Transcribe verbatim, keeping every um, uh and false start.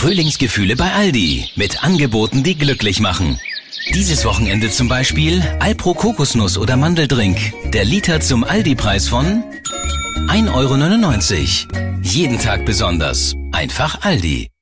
Frühlingsgefühle bei Aldi mit Angeboten, die glücklich machen. Dieses Wochenende zum Beispiel Alpro Kokosnuss oder Mandeldrink. Der Liter zum Aldi-Preis von ein Euro neunundneunzig. Jeden Tag besonders. Einfach Aldi.